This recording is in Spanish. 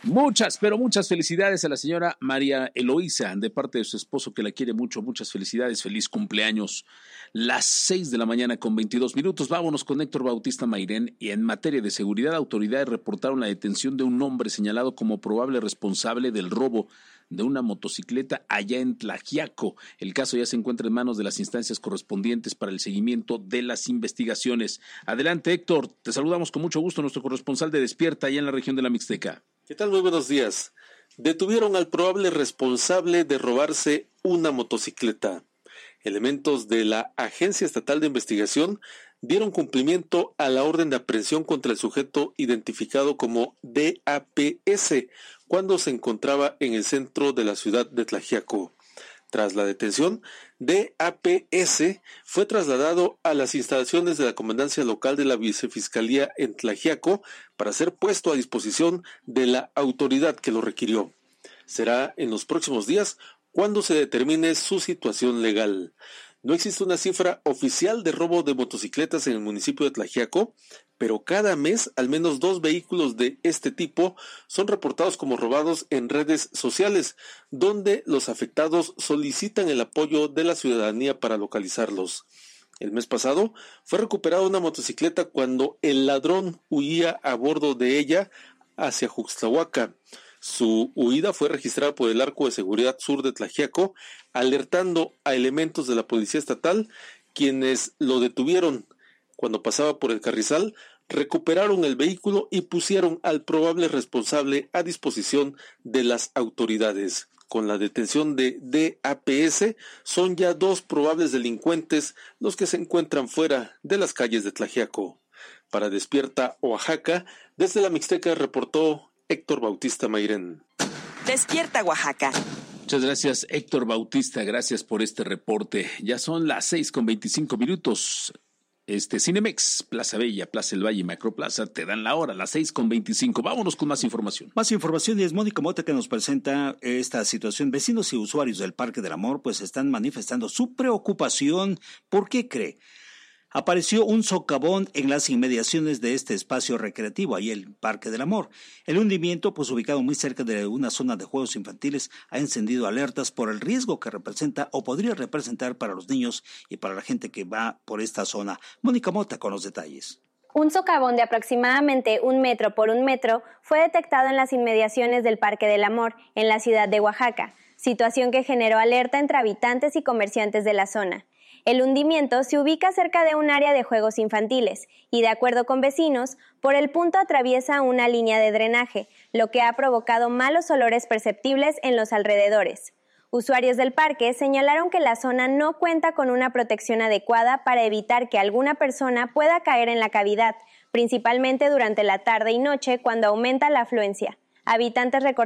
Muchas, pero muchas felicidades a la señora María Eloísa, de parte de su esposo que la quiere mucho. Muchas felicidades, feliz cumpleaños. Las 6:22 a.m. Vámonos con Héctor Bautista Mairén. Y en materia de seguridad, autoridades reportaron la detención de un hombre señalado como probable responsable del robo de una motocicleta allá en Tlaxiaco. El caso ya se encuentra en manos de las instancias correspondientes para el seguimiento de las investigaciones. Adelante, Héctor, te saludamos con mucho gusto, nuestro corresponsal de Despierta allá en la región de la Mixteca. ¿Qué tal? Muy buenos días. Detuvieron al probable responsable de robarse una motocicleta. Elementos de la Agencia Estatal de Investigación dieron cumplimiento a la orden de aprehensión contra el sujeto identificado como DAPS cuando se encontraba en el centro de la ciudad de Tlaxiaco. Tras la detención, DAPS fue trasladado a las instalaciones de la Comandancia Local de la Vicefiscalía en Tlaxiaco para ser puesto a disposición de la autoridad que lo requirió. Será en los próximos días cuando se determine su situación legal. No existe una cifra oficial de robo de motocicletas en el municipio de Tlaxiaco, pero cada mes al menos 2 vehículos de este tipo son reportados como robados en redes sociales, donde los afectados solicitan el apoyo de la ciudadanía para localizarlos. El mes pasado fue recuperada una motocicleta cuando el ladrón huía a bordo de ella hacia Juxtlahuaca. Su huida fue registrada por el Arco de Seguridad Sur de Tlaxiaco, alertando a elementos de la Policía Estatal, quienes lo detuvieron cuando pasaba por el carrizal, recuperaron el vehículo y pusieron al probable responsable a disposición de las autoridades. Con la detención de DAPS, son ya 2 probables delincuentes los que se encuentran fuera de las calles de Tlaxiaco. Para Despierta Oaxaca, desde la Mixteca reportó Héctor Bautista Mairén. Despierta Oaxaca. Muchas gracias, Héctor Bautista, gracias por este reporte. Ya son las 6:25. Cinemex, Plaza Bella, Plaza El Valle y Macroplaza te dan la hora, las 6:25. Vámonos con más información. Más información, y es Mónica Mota que nos presenta esta situación. Vecinos y usuarios del Parque del Amor pues están manifestando su preocupación. ¿Por qué cree? Apareció un socavón en las inmediaciones de este espacio recreativo, ahí el Parque del Amor. El hundimiento, pues ubicado muy cerca de una zona de juegos infantiles, ha encendido alertas por el riesgo que representa o podría representar para los niños y para la gente que va por esta zona. Mónica Mota con los detalles. Un socavón de aproximadamente 1 metro por 1 metro fue detectado en las inmediaciones del Parque del Amor, en la ciudad de Oaxaca, situación que generó alerta entre habitantes y comerciantes de la zona. El hundimiento se ubica cerca de un área de juegos infantiles y, de acuerdo con vecinos, por el punto atraviesa una línea de drenaje, lo que ha provocado malos olores perceptibles en los alrededores. Usuarios del parque señalaron que la zona no cuenta con una protección adecuada para evitar que alguna persona pueda caer en la cavidad, principalmente durante la tarde y noche cuando aumenta la afluencia. Habitantes